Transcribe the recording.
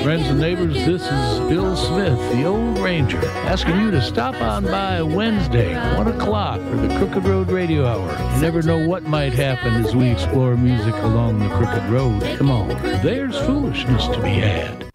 Friends and neighbors, this is Bill Smith, the Old Ranger, asking you to stop on by Wednesday, 1 o'clock, for the Crooked Road Radio Hour. You never know what might happen as we explore music along the Crooked Road. Come on, there's foolishness to be had.